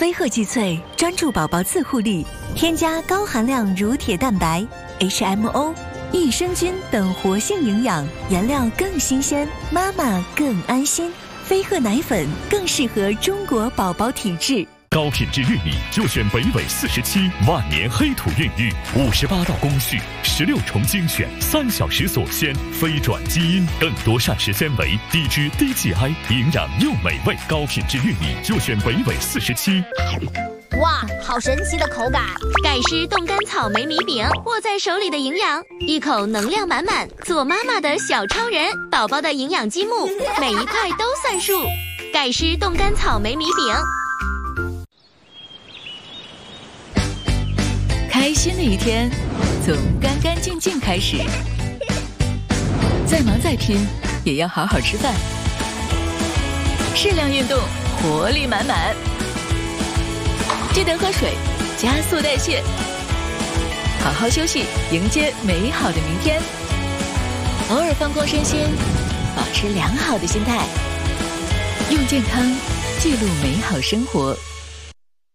飞鹤济萃专注宝宝自护力，添加高含量乳铁蛋白、HMO、益生菌等活性营养，原料更新鲜，妈妈更安心。飞鹤奶粉更适合中国宝宝体质。 高品质玉米就选北纬47万年黑土孕育，58道工序，16重精选，3小时锁鲜，非转基因，更多膳食纤维，低脂低 GI， 营养又美味。高品质玉米就选北纬47。 哇，好神奇的口感！ 盖诗冻干草莓米饼，握在手里的营养，一口能量满满，做妈妈的小超人，宝宝的营养积木，每一块都算数。盖诗冻干草莓米饼。 开心的一天，从干干净净开始。再忙再拼，也要好好吃饭。适量运动，活力满满。记得喝水，加速代谢。好好休息，迎接美好的明天。偶尔放空身心，保持良好的心态。用健康记录美好生活。